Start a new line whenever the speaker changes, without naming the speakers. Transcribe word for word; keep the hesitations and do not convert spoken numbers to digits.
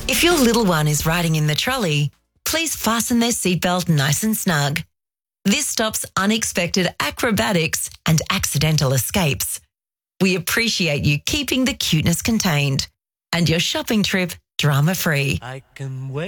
If your little one is riding in the trolley, please fasten their seatbelt nice and snug. This stops unexpected acrobatics and accidental escapes. We appreciate you keeping the cuteness contained and your shopping trip drama-free.
I can wait.